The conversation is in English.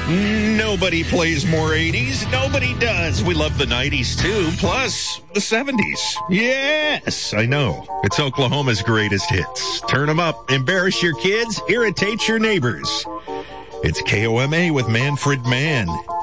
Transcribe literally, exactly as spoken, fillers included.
Nobody plays more eighties. Nobody does. We love the nineties, too, plus the seventies. Yes, I know. It's Oklahoma's greatest hits. Turn them up, embarrass your kids, irritate your neighbors. It's K O M A with Manfred Mann.